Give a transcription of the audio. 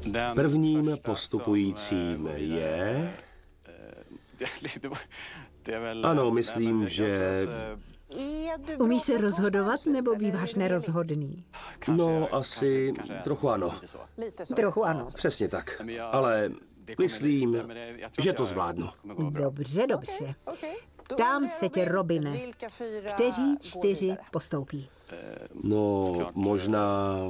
Prvním postupujícím je... Ano, myslím, že... Umíš se rozhodovat, nebo býváš nerozhodný? No, asi trochu ano. Trochu ano. Přesně tak. Ale myslím, že to zvládnu. Dobře, dobře. Ptám se tě, Robine, kteří 4 postoupí? No, možná...